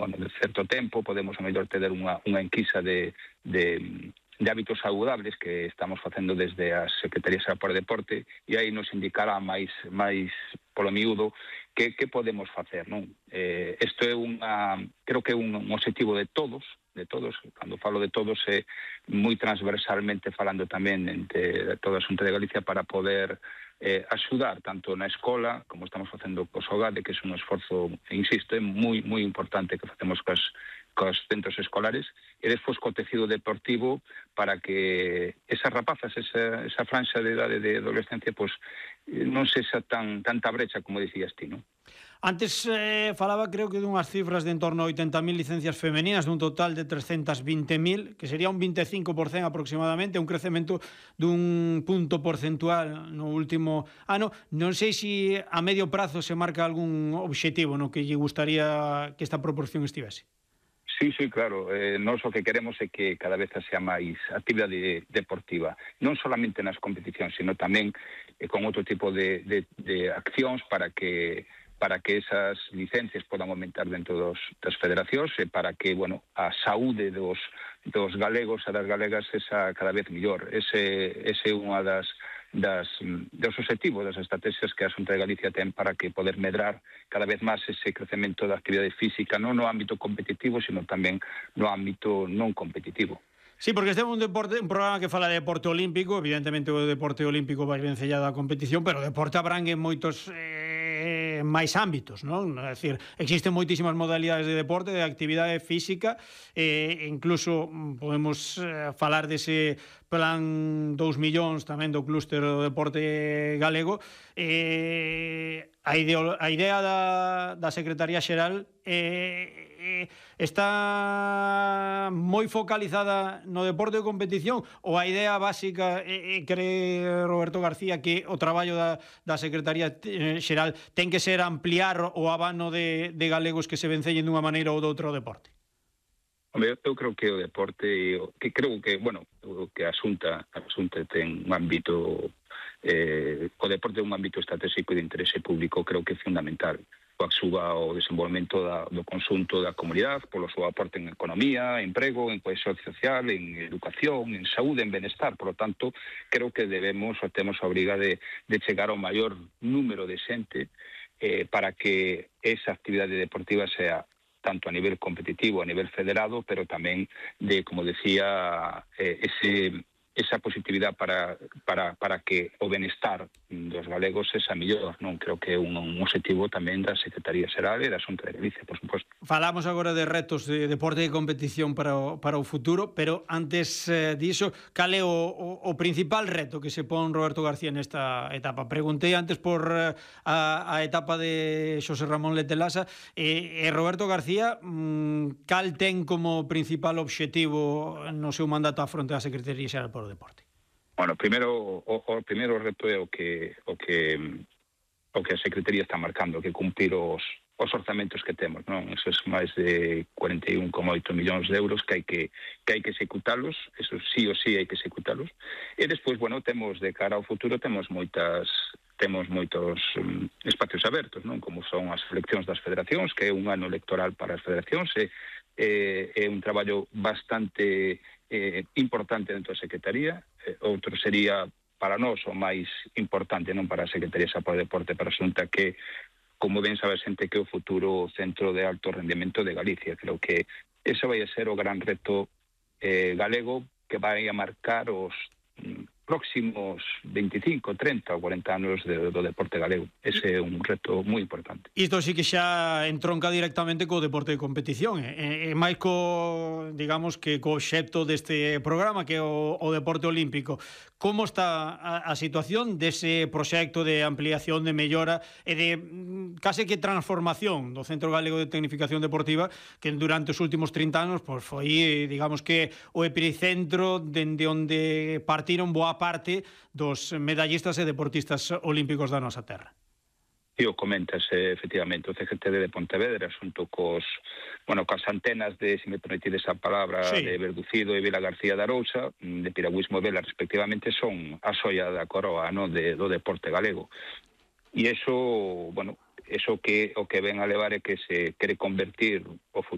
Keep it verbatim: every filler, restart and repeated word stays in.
bueno, de certo tempo, podemos a mellor ter unha, unha enquisa de, de, de hábitos saludables que estamos facendo desde as Secretarías para o Deporte, e aí nos indicará máis, máis polo miúdo que, que podemos facer, non? Eh, isto é unha, creo que é un, un objetivo de todos, de todos, cando falo de todos é moi transversalmente falando tamén entre toda a Xunta de Galicia para poder eh, axudar tanto na escola como estamos facendo co Sogade, que é un esforzo, insisto, é moi moi importante que facemos cos, cos centros escolares, e despois co tecido deportivo para que esas rapazas, esa, esa franxa de idade de adolescencia, pois non sexa tan tanta brecha como dicías ti, non? Antes eh, falaba, creo que dunhas cifras de en torno a oitenta mil licencias femeninas dun total de trescentas vinte mil, que sería un vinte e cinco por cento aproximadamente, un crecemento dun punto porcentual no último ano. Non sei se a medio prazo se marca algún obxectivo no que lle gustaría que esta proporción estivese. Sí, sí, claro. Eh, nós o que queremos é que cada vez sea máis actividade deportiva, non solamente nas competicións, sino tamén eh, con outro tipo de, de, de accións para que para que esas licencias podan aumentar dentro dos, das federacións e para que, bueno, a saúde dos, dos galegos e das galegas esa cada vez mellor. Ese, ese é unha das, das, dos objetivos, das estrategias que a Xunta de Galicia ten para que poder medrar cada vez máis ese crecemento da actividade física, non no ámbito competitivo, sino tamén no ámbito non competitivo. Sí, porque este é un deporte, un programa que fala de deporte olímpico, evidentemente o deporte olímpico vai vencellado á competición, pero o deporte abrangue moitos eh, máis ámbitos, non? É dicir, existen moitísimas modalidades de deporte, de actividade física, e eh, incluso podemos eh, falar dese plan dous millóns tamén do clúster do deporte galego. Eh, a, ideo, a idea da, da Secretaría Xeral eh, eh, está moi focalizada no deporte de competición, ou a idea básica eh, cree Roberto García que o traballo da, da Secretaría Xeral ten que ser ampliar o abano de, de galegos que se vencellen dunha maneira ou doutra o deporte? Hombre, eu creo que o deporte, que creo que, bueno, que a Xunta, a Xunta ten un ámbito, eh, o deporte é un ámbito estratégico de interese público, creo que é fundamental. Coaxuva o desenvolvemento da, do conxunto da comunidade polo seu aporte en economía, emprego, en cohesión social, en educación, en saúde, en benestar. Por lo tanto, creo que debemos ou temos a obriga de, de chegar ao maior número de xente eh, para que esa actividade deportiva sea tanto a nivel competitivo, a nivel federado, pero tamén de, como decía, eh, ese... esa positividade para, para, para que o benestar dos galegos esa mellor, non? Creo que é un, un objetivo tamén da Secretaría Xeral e da Xunta de Galicia, por suposto. Falamos agora de retos de deporte e competición para o, para o futuro, pero antes eh, diso, cal é o, o, o principal reto que se pon Roberto García nesta etapa? Preguntei antes por eh, a, a etapa de Xosé Ramón Letelasa, e, e Roberto García mmm, cal ten como principal obxectivo no seu mandato á fronte da Secretaría Xeral o deporte? Bueno, primeiro o, o primeiro reto é o que o que o que a Secretaría está marcando, que cumprir os os orzamentos que temos, non? Esos máis de cuarenta e un coma oito millóns de euros que hai que que hai que executalos, eso sí ou sí hai que executalos. E despois, bueno, temos de cara ao futuro temos moitas temos moitos um, espacios abertos, non? Como son as eleccións das federacións, que é un ano electoral para as federacións, e é, é un traballo bastante eh, importante dentro da Secretaría. Eh, outro sería para nós o máis importante, non para a Secretaría para o Deporte, para a Xunta, que, como ben sabe a xente, que é o futuro centro de alto rendimento de Galicia. Creo que ese vai a ser o gran reto eh, galego que vai a marcar os mm, próximos veinticinco, treinta ou cuarenta anos de, do deporte galego. Ese é un reto moi importante. Isto sí que xa entronca directamente co deporte de competición, e, e máis co, digamos, que co xepto deste programa, que é o, o deporte olímpico. Como está a, a situación dese proxecto de ampliación, de mellora e de case que transformación do Centro Galego de Tecnificación Deportiva, que durante os últimos trinta anos pois, foi, digamos que, o epicentro dende onde partiron boa parte dos medallistas e deportistas olímpicos da nosa terra? E o comentas, efectivamente, o C G T D de Pontevedra, xunto cos, bueno, cos antenas de, se me permitides a palabra, sí, de Verducido e Vila García da Arousa, de Piragüismo e Vela, respectivamente, son a xoia da coroa, no, de, do deporte galego. E iso, bueno, eso que o que ven a levar é que se quere convertir o futuro